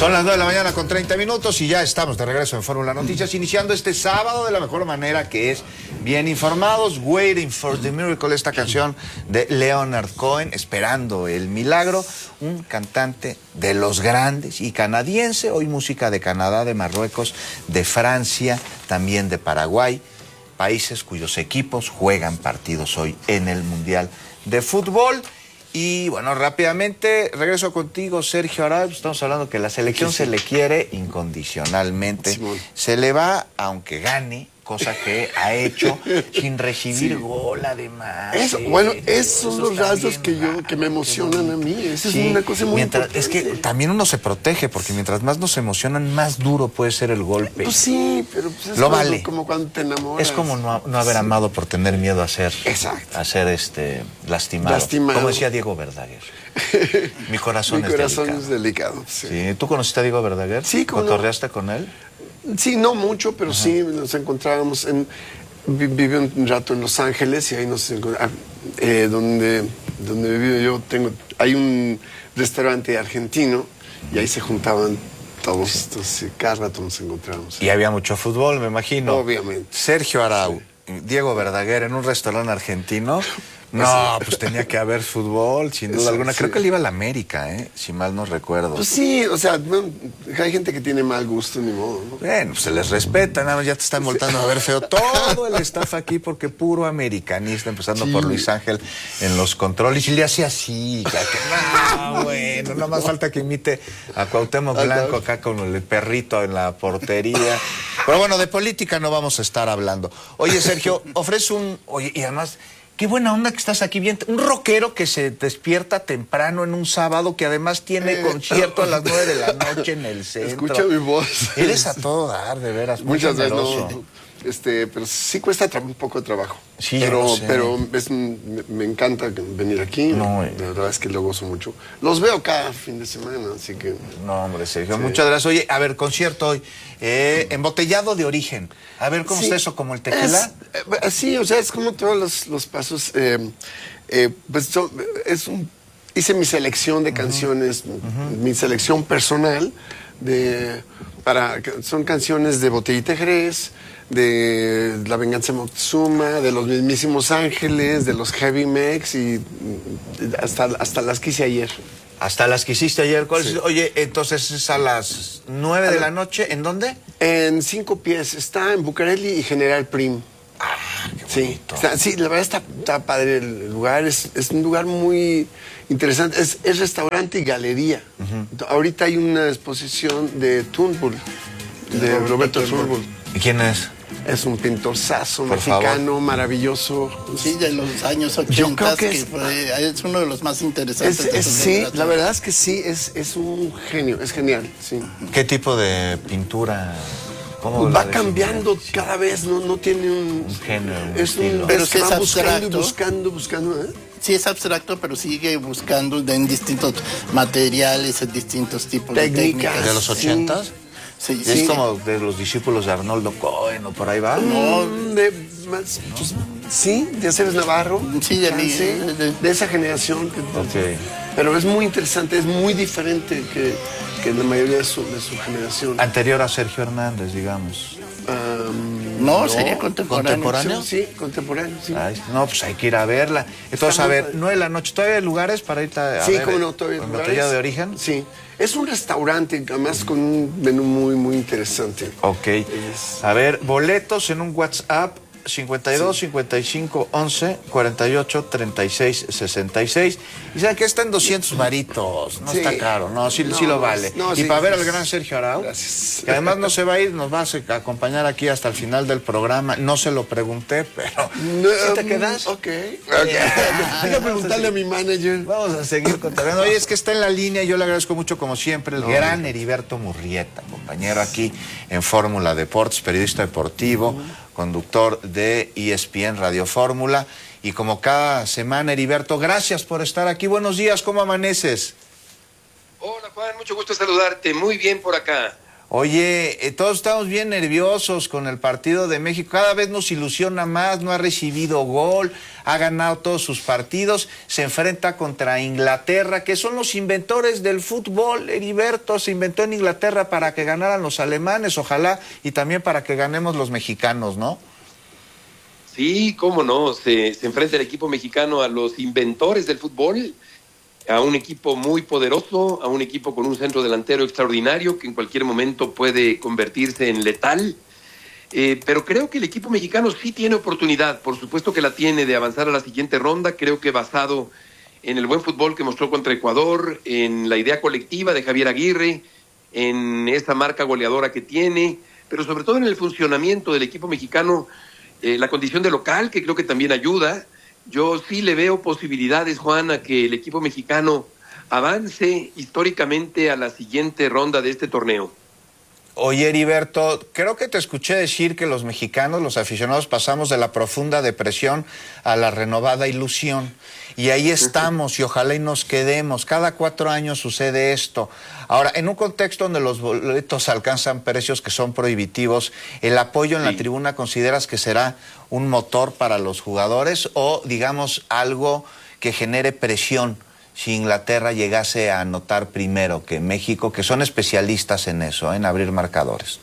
Son las 9 de la mañana con 30 minutos y ya estamos de regreso en Fórmula Noticias, iniciando este sábado de la mejor manera, que es bien informados. Waiting for the Miracle, esta canción de Leonard Cohen, esperando el milagro, un cantante de los grandes y canadiense, hoy música de Canadá, de Marruecos, de Francia, también de Paraguay, países cuyos equipos juegan partidos hoy en el Mundial de Fútbol. Y bueno, rápidamente regreso contigo, Sergio Arau. Estamos hablando que la selección se le quiere incondicionalmente. Simón. Se le va aunque gane, cosa que ha hecho sin recibir gol además. Eso, bueno, esos son los rasgos que me emocionan a mí. Esa es una cosa muy importante. Es que también uno se protege, porque mientras más nos emocionan, más duro puede ser el golpe. Pues sí, pero pues es Lo vale. como cuando te enamoras. Es como no haber amado por tener miedo a ser, Exacto. a ser lastimado. Como decía Diego Verdaguer. Mi corazón es delicado. Sí. Sí. ¿Tú conociste a Diego Verdaguer? Sí, ¿cómo no? ¿Cotorreaste con él? Sí, no mucho, pero sí nos encontrábamos viví un rato en Los Ángeles y ahí nos encontramos. Donde vivo yo hay un restaurante argentino y ahí se juntaban todos, entonces cada rato nos encontrábamos. Y había mucho fútbol, me imagino. Obviamente. Sergio Arau, Diego Verdaguer en un restaurante argentino. No, pues tenía que haber fútbol, sin duda alguna. Creo que él iba a la América, si mal no recuerdo. Pues sí, o sea, hay gente que tiene mal gusto, ni modo, ¿no? Bueno, pues se les respeta, nada más ya te están voltando a ver feo todo el staff aquí, porque puro americanista, empezando por Luis Ángel en los controles, y le hace así, bueno, nada más falta que imite a Cuauhtémoc Blanco acá con el perrito en la portería. Pero bueno, de política no vamos a estar hablando. Oye, Sergio, oye, y además, qué buena onda que estás aquí bien. Un rockero que se despierta temprano en un sábado, que además tiene concierto a las 9 de la noche en el centro. Escucha mi voz. Eres a todo dar, de veras. Muchas veces pero sí cuesta un poco de trabajo. Sí, pero me encanta venir aquí. No, la verdad es que lo gozo mucho. Los veo cada fin de semana, así que... No, hombre, Sergio, muchas gracias. Oye, a ver, concierto hoy. Embotellado de origen. A ver, ¿cómo está eso? ¿Como el tequila? Sí, o sea, es como todos los pasos. Hice mi selección de canciones, mi selección personal son canciones de Botellita Jerez, de La Venganza de Moctezuma, de los mismísimos Ángeles, de los Heavy Mex y hasta las que hice ayer. Hasta las que hiciste ayer. Sí. Oye, entonces es a las 9 de la noche. ¿En dónde? En 5 Pies. Está en Bucareli y General Prim. Qué bonito. Sí, la verdad está padre el lugar. Es un lugar muy interesante. Es restaurante y galería. Ahorita hay una exposición de Turnbull, de Roberto Turnbull. ¿Y quién es? Es un pintorzazo mexicano, maravilloso. Sí, de los años 80. Yo creo que es uno de los más interesantes. Sí, la verdad es que sí, es un genio, es genial. Sí. ¿Qué tipo de pintura? Va cambiando cada vez, no tiene un género, pero que es abstracto. buscando. Sí, es abstracto, pero sigue buscando en distintos materiales, en distintos tipos de técnicas. ¿De los 80s? Sí. ¿Es como de los discípulos de Arnoldo Cohen o por ahí va? No, sí, de Aceves Navarro. Sí, de esa generación. Pero es muy interesante, es muy diferente que la mayoría de su generación. Anterior a Sergio Hernández, digamos. No, sería contemporáneo. ¿Contemporáneo? Sí, contemporáneo, sí. No, pues hay que ir a verla. Entonces, a ver, 9 de la noche, ¿todavía hay lugares para irte a ver? Sí, cómo no, todavía hay lugares. ¿Embotellado de origen? Sí. Es un restaurante, además con un menú muy, muy interesante. Ok. A ver, boletos en un WhatsApp 52 55 11 48 36 66. Y saben que está en 200 varitos. No está caro, sí lo vale. Y para ver al gran Sergio Arau, que además no se va a ir, nos va a acompañar aquí hasta el final del programa. No se lo pregunté, pero ¿sí te quedas? Ok. Voy a preguntarle a mi manager. Vamos a seguir contando. Oye, es que está en la línea, yo le agradezco mucho como siempre, el gran Heriberto Murrieta, compañero aquí en Fórmula Deportes, periodista deportivo, conductor de ESPN Radio Fórmula. Y como cada semana, Heriberto, gracias por estar aquí. Buenos días, ¿cómo amaneces? Hola, Juan, mucho gusto saludarte. Muy bien por acá. Oye, todos estamos bien nerviosos con el partido de México. Cada vez nos ilusiona más, no ha recibido gol, ha ganado todos sus partidos, se enfrenta contra Inglaterra, que son los inventores del fútbol. Heriberto, se inventó en Inglaterra para que ganaran los alemanes, ojalá, y también para que ganemos los mexicanos, ¿no? Sí, cómo no, se enfrenta el equipo mexicano a los inventores del fútbol, a un equipo muy poderoso, a un equipo con un centro delantero extraordinario que en cualquier momento puede convertirse en letal. Pero creo que el equipo mexicano sí tiene oportunidad, por supuesto que la tiene, de avanzar a la siguiente ronda. Creo que basado en el buen fútbol que mostró contra Ecuador, en la idea colectiva de Javier Aguirre, en esa marca goleadora que tiene, pero sobre todo en el funcionamiento del equipo mexicano, la condición de local, que creo que también ayuda. Yo sí le veo posibilidades, Juan, a que el equipo mexicano avance históricamente a la siguiente ronda de este torneo. Oye, Heriberto, creo que te escuché decir que los mexicanos, los aficionados, pasamos de la profunda depresión a la renovada ilusión. Y ahí estamos, y ojalá y nos quedemos. Cada 4 años sucede esto. Ahora, en un contexto donde los boletos alcanzan precios que son prohibitivos, ¿el apoyo en la tribuna consideras que será un motor para los jugadores o, digamos, algo que genere presión si Inglaterra llegase a anotar primero que México, que son especialistas en eso, en abrir marcadores?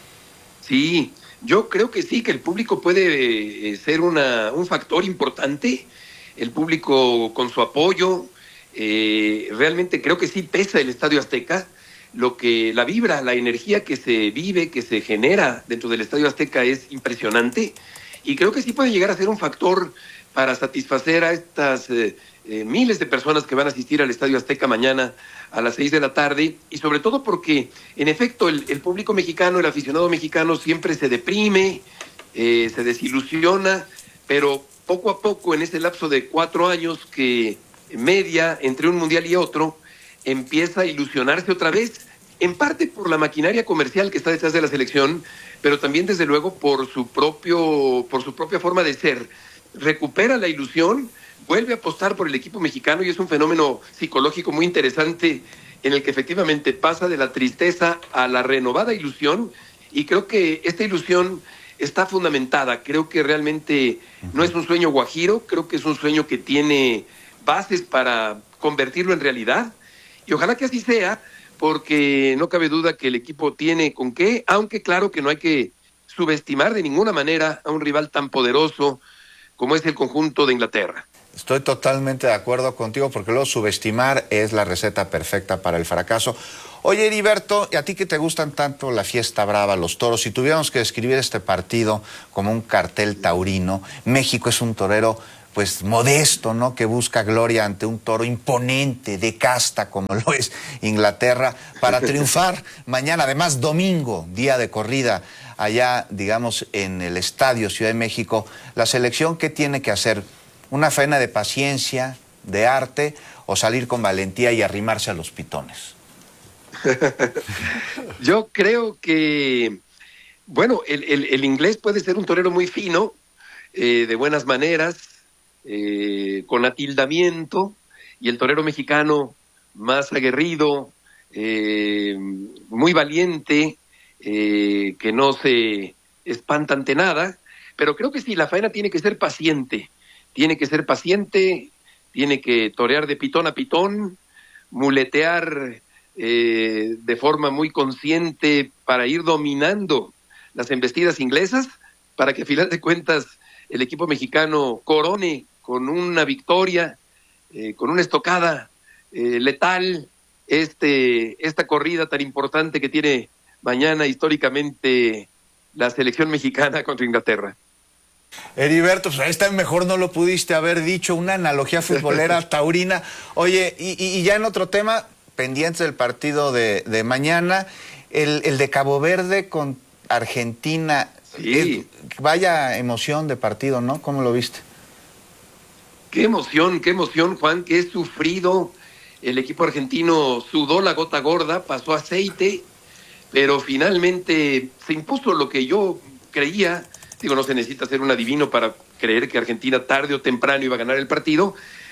Sí, yo creo que sí, que el público puede ser un factor importante. El público con su apoyo, realmente creo que sí pesa el Estadio Azteca. La vibra, la energía que se vive, que se genera dentro del Estadio Azteca es impresionante, y creo que sí puede llegar a ser un factor para satisfacer a estas miles de personas que van a asistir al Estadio Azteca mañana a las 6 de la tarde, y sobre todo porque, en efecto, el público mexicano, el aficionado mexicano siempre se deprime, se desilusiona, pero poco a poco, en ese lapso de 4 años que media entre un mundial y otro, empieza a ilusionarse otra vez, en parte por la maquinaria comercial que está detrás de la selección, pero también, desde luego, por su propia forma de ser. Recupera la ilusión, vuelve a apostar por el equipo mexicano, y es un fenómeno psicológico muy interesante en el que efectivamente pasa de la tristeza a la renovada ilusión, y creo que esta ilusión está fundamentada. Creo que realmente no es un sueño guajiro, creo que es un sueño que tiene bases para convertirlo en realidad, y ojalá que así sea, porque no cabe duda que el equipo tiene con qué, aunque claro que no hay que subestimar de ninguna manera a un rival tan poderoso como es el conjunto de Inglaterra. Estoy totalmente de acuerdo contigo, porque luego subestimar es la receta perfecta para el fracaso. Oye, Heriberto, ¿y a ti que te gustan tanto la fiesta brava, los toros? Si tuviéramos que describir este partido como un cartel taurino, México es un torero pues modesto, ¿no?, que busca gloria ante un toro imponente, de casta, como lo es Inglaterra, para triunfar mañana, además domingo, día de corrida, allá, digamos, en el Estadio Ciudad de México. La selección, ¿qué tiene que hacer? ¿Una faena de paciencia, de arte, o salir con valentía y arrimarse a los pitones? Yo creo que, bueno, el inglés puede ser un torero muy fino, de buenas maneras, con atildamiento, y el torero mexicano más aguerrido, muy valiente, que no se espanta ante nada. Pero creo que sí, la faena tiene que ser paciente, tiene que torear de pitón a pitón, muletear de forma muy consciente para ir dominando las embestidas inglesas, para que a final de cuentas el equipo mexicano corone con una victoria, con una estocada letal, esta corrida tan importante que tiene mañana históricamente la selección mexicana contra Inglaterra. Heriberto, pues ahí está, mejor no lo pudiste haber dicho, una analogía futbolera taurina. Oye, y ya en otro tema, pendientes del partido de mañana, el de Cabo Verde con Argentina. Sí. Vaya emoción de partido, ¿no? ¿Cómo lo viste? Qué emoción, Juan, que he sufrido. El equipo argentino sudó la gota gorda, pasó aceite, pero finalmente se impuso lo que yo creía. Digo, no se necesita ser un adivino para creer que Argentina tarde o temprano iba a ganar el partido,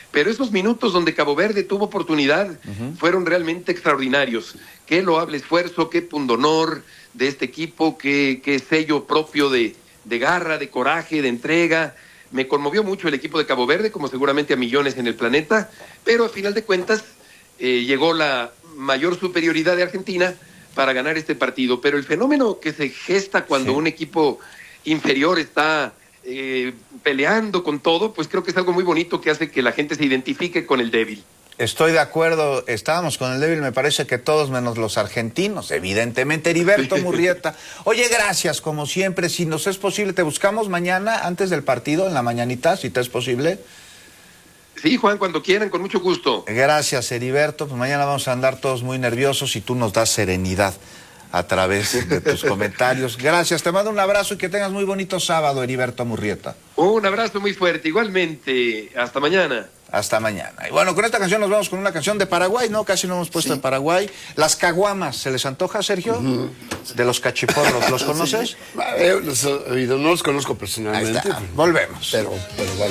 pero esos minutos donde Cabo Verde tuvo oportunidad fueron realmente extraordinarios. Qué loable esfuerzo, qué pundonor de este equipo, qué sello propio de garra, de coraje, de entrega. Me conmovió mucho el equipo de Cabo Verde, como seguramente a millones en el planeta, pero a final de cuentas llegó la mayor superioridad de Argentina para ganar este partido. Pero el fenómeno que se gesta cuando un equipo inferior está peleando con todo, pues creo que es algo muy bonito que hace que la gente se identifique con el débil. Estoy de acuerdo, estábamos con el débil, me parece que todos menos los argentinos, evidentemente. Heriberto Murrieta, oye, gracias, como siempre, si nos es posible, te buscamos mañana antes del partido, en la mañanita, si te es posible. Sí, Juan, cuando quieran, con mucho gusto. Gracias, Heriberto, pues mañana vamos a andar todos muy nerviosos y tú nos das serenidad a través de tus comentarios. Gracias, te mando un abrazo y que tengas muy bonito sábado, Heriberto Murrieta. Un abrazo muy fuerte, igualmente, hasta mañana. Hasta mañana. Y bueno, con esta canción nos vamos con una canción de Paraguay, ¿no? Casi no hemos puesto en Paraguay. Las caguamas, ¿se les antoja, Sergio? De los cachiporros, ¿los conoces? No los conozco personalmente. Volvemos. Pero